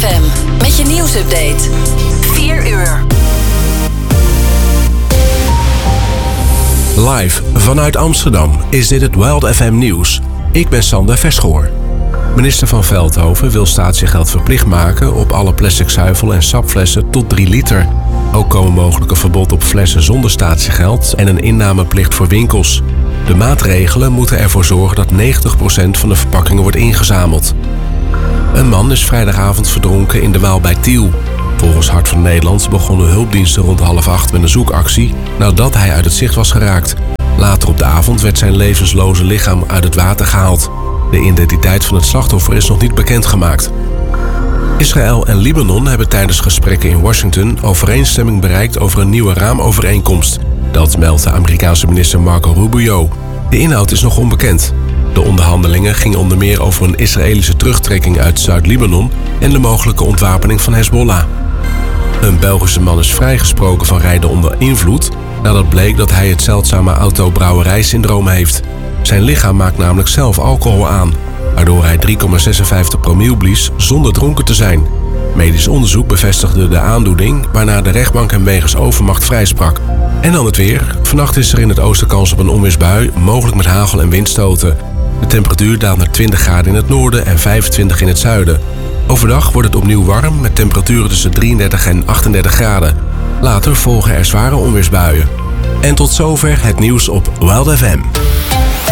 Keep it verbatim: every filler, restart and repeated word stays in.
F M met je nieuwsupdate. vier uur. Live vanuit Amsterdam is dit het Wild F M nieuws. Ik ben Sander Verschoor. Minister van Veldhoven wil statiegeld verplicht maken op alle plastic zuivel- en sapflessen tot drie liter. Ook komen mogelijk een verbod op flessen zonder statiegeld en een innameplicht voor winkels. De maatregelen moeten ervoor zorgen dat negentig procent van de verpakkingen wordt ingezameld. Een man is vrijdagavond verdronken in de Waal bij Tiel. Volgens Hart van Nederland begonnen hulpdiensten rond half acht met een zoekactie nadat hij uit het zicht was geraakt. Later op de avond werd zijn levensloze lichaam uit het water gehaald. De identiteit van het slachtoffer is nog niet bekendgemaakt. Israël en Libanon hebben tijdens gesprekken in Washington overeenstemming bereikt over een nieuwe raamovereenkomst. Dat meldt de Amerikaanse minister Marco Rubio. De inhoud is nog onbekend. De onderhandelingen gingen onder meer over een Israëlische terugtrekking uit Zuid-Libanon en de mogelijke ontwapening van Hezbollah. Een Belgische man is vrijgesproken van rijden onder invloed nadat bleek dat hij het zeldzame autobrouwerijsyndroom heeft. Zijn lichaam maakt namelijk zelf alcohol aan, waardoor hij drie komma zesenvijftig promiel blies zonder dronken te zijn. Medisch onderzoek bevestigde de aandoening, waarna de rechtbank hem wegens overmacht vrijsprak. En dan het weer. Vannacht is er in het oosten kans op een onweersbui, mogelijk met hagel en windstoten. De temperatuur daalt naar twintig graden in het noorden en vijfentwintig in het zuiden. Overdag wordt het opnieuw warm met temperaturen tussen drieëndertig en achtendertig graden. Later volgen er zware onweersbuien. En tot zover het nieuws op Wild F M.